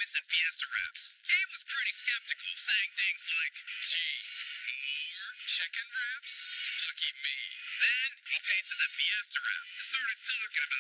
and Fiesta wraps. He was pretty skeptical, saying things like, gee, more chicken wraps? Lucky me. Then he tasted the Fiesta wrap and started talking about